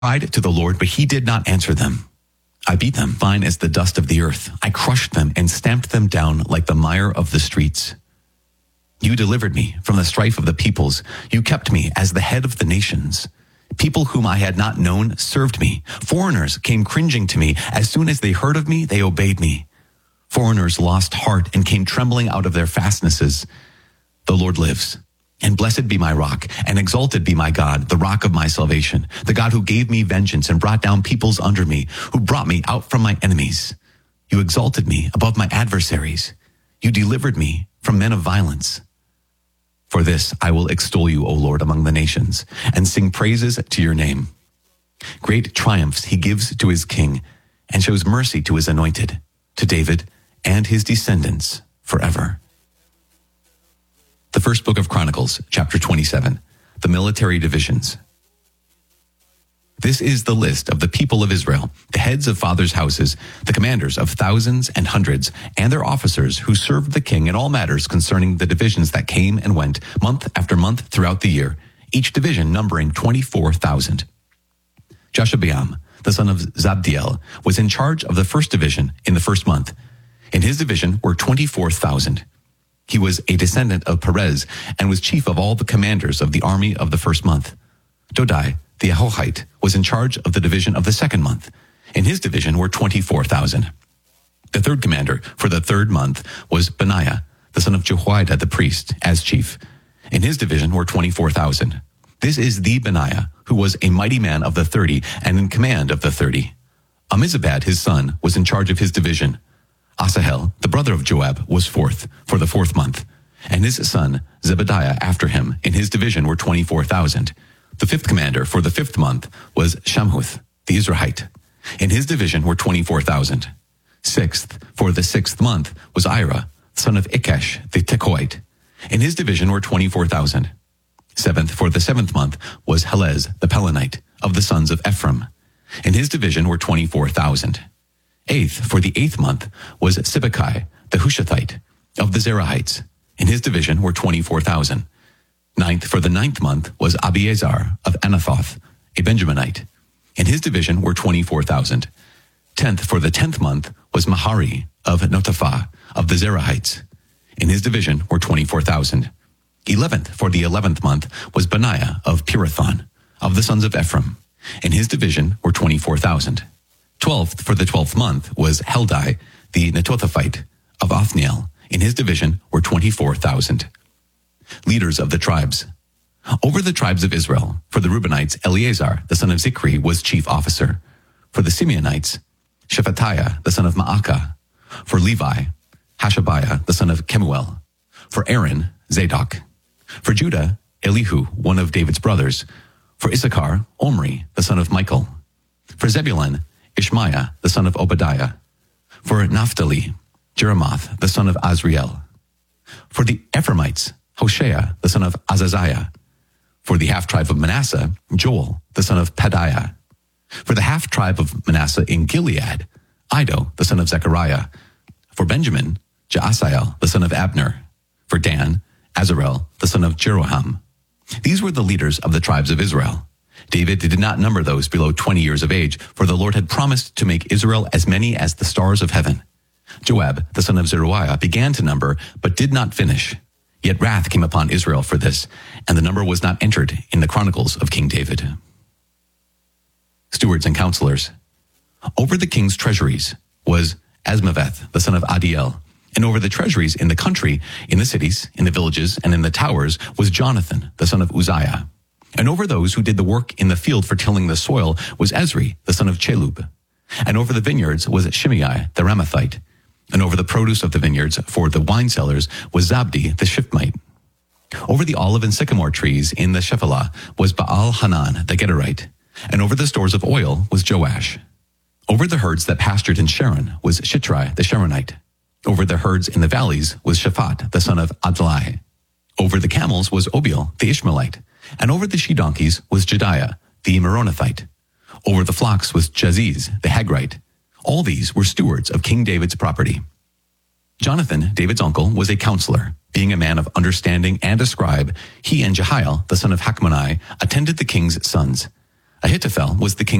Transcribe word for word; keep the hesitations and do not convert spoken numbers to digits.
cried to the Lord, but he did not answer them. I beat them fine as the dust of the earth. I crushed them and stamped them down like the mire of the streets. You delivered me from the strife of the peoples. You kept me as the head of the nations. People whom I had not known served me. Foreigners came cringing to me. As soon as they heard of me, they obeyed me. Foreigners lost heart and came trembling out of their fastnesses. The Lord lives. And blessed be my rock, and exalted be my God, the rock of my salvation, the God who gave me vengeance and brought down peoples under me, who brought me out from my enemies. You exalted me above my adversaries. You delivered me from men of violence. For this I will extol you, O Lord, among the nations, and sing praises to your name. Great triumphs he gives to his king, and shows mercy to his anointed, to David and his descendants forever. The first book of Chronicles, chapter twenty-seven, the military divisions. This is the list of the people of Israel, the heads of fathers' houses, the commanders of thousands and hundreds, and their officers who served the king in all matters concerning the divisions that came and went month after month throughout the year, each division numbering twenty-four thousand. Jashobeam, the son of Zabdiel, was in charge of the first division in the first month. In his division were twenty-four thousand. He was a descendant of Perez and was chief of all the commanders of the army of the first month. Dodai, the Ahohite, was in charge of the division of the second month. In his division were twenty-four thousand. The third commander for the third month was Benaiah, the son of Jehoiada the priest, as chief. In his division were twenty-four thousand. This is the Benaiah, who was a mighty man of the thirty and in command of the thirty. Amizabad, his son, was in charge of his division. Asahel, the brother of Joab, was fourth for the fourth month, and his son Zebediah after him. In his division were twenty-four thousand. The fifth commander for the fifth month was Shamhuth, the Izrahite. In his division were twenty-four thousand. Sixth for the sixth month was Ira, son of Ikesh, the Tekoite. In his division were twenty-four thousand. Seventh for the seventh month was Helez, the Pelonite, of the sons of Ephraim. In his division were twenty-four thousand. Eighth for the eighth month was Sibbecai, the Hushathite, of the Zerahites. In his division were twenty-four thousand. Ninth for the ninth month was Abiezer of Anathoth, a Benjaminite. In his division were twenty-four thousand. Tenth for the tenth month was Mahari of Notaphah, of the Zerahites. In his division were twenty-four thousand. Eleventh for the eleventh month was Benaiah of Pirathon, of the sons of Ephraim. In his division were twenty-four thousand. Twelfth for the twelfth month was Heldai, the Netophathite, of Othniel. In his division were twenty-four thousand. Leaders of the tribes. Over the tribes of Israel, for the Reubenites, Eleazar, the son of Zikri, was chief officer. For the Simeonites, Shephatiah, the son of Maacah. For Levi, Hashabiah, the son of Kemuel. For Aaron, Zadok. For Judah, Elihu, one of David's brothers. For Issachar, Omri, the son of Michael. For Zebulun, Ishmaiah, the son of Obadiah. For Naphtali, Jeremoth, the son of Azriel. For the Ephraimites, Hoshea, the son of Azaziah. For the half-tribe of Manasseh, Joel, the son of Pedaiah. For the half-tribe of Manasseh in Gilead, Iddo, the son of Zechariah. For Benjamin, Jaasiel, the son of Abner. For Dan, Azarel, the son of Jeroham. These were the leaders of the tribes of Israel. David did not number those below twenty years of age, for the Lord had promised to make Israel as many as the stars of heaven. Joab, the son of Zeruiah, began to number, but did not finish. Yet wrath came upon Israel for this, and the number was not entered in the chronicles of King David. Stewards and counselors. Over the king's treasuries was Asmaveth, the son of Adiel, and over the treasuries in the country, in the cities, in the villages, and in the towers was Jonathan, the son of Uzziah. And over those who did the work in the field for tilling the soil was Ezri, the son of Chelub. And over the vineyards was Shimei, the Ramathite. And over the produce of the vineyards for the wine cellars was Zabdi, the Shipmite. Over the olive and sycamore trees in the Shephelah was Baal-Hanan, the Gederite. And over the stores of oil was Joash. Over the herds that pastured in Sharon was Shitrai, the Sharonite. Over the herds in the valleys was Shaphat, the son of Adlai. Over the camels was Obiel, the Ishmaelite. And over the she-donkeys was Jediah, the Meronothite. Over the flocks was Jaziz, the Hagrite. All these were stewards of King David's property. Jonathan, David's uncle, was a counselor. Being a man of understanding and a scribe, he and Jehiel, the son of Hachmoni, attended the king's sons. Ahithophel was the king